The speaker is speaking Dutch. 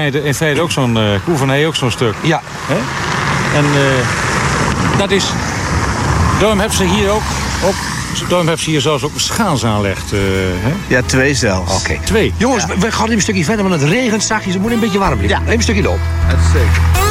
in feite ook zo'n Koevenij, ook zo'n stuk. Ja. Hè? En dat is... Daarom hebben ze hier ook... Daarom hebben ze hier zelfs ook schaals aangelegd. Hè? Ja, 2 zelfs. Oké. 2. Jongens, we gaan even een stukje verder, want het regent zachtjes. Het moet een beetje warm blijven. Ja. Even een stukje lopen. Uitstekend.